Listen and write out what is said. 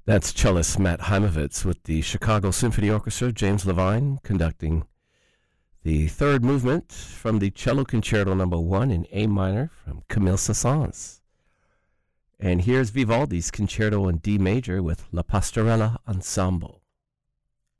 That's cellist Matt Heimovitz with the Chicago Symphony Orchestra, James Levine, conducting the third movement from the Cello Concerto No. 1 in A minor from Camille Saint-Saëns. And here's Vivaldi's Concerto in D major with La Pastorella Ensemble.